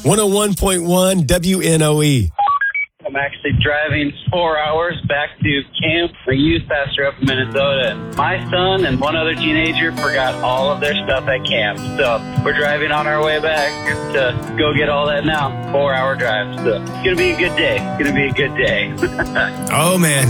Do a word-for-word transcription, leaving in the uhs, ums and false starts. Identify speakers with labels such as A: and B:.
A: one oh one point one W N O E.
B: I'm actually driving four hours back to camp, a youth pastor up in Minnesota. And my son and one other teenager forgot all of their stuff at camp. So we're driving on our way back to go get all that now. Four hour drive. So it's going to be a good day. It's going to be a good day.
A: Oh, man.